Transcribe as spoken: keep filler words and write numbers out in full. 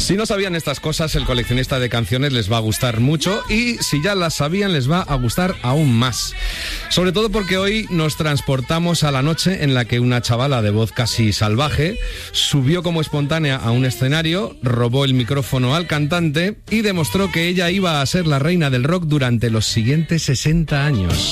Si no sabían estas cosas, el coleccionista de canciones les va a gustar mucho, y si ya las sabían, les va a gustar aún más. Sobre todo porque hoy nos transportamos a la noche en la que una chavala de voz casi salvaje subió como espontánea a un escenario, robó el micrófono al cantante y demostró que ella iba a ser la reina del rock durante los siguientes sesenta años.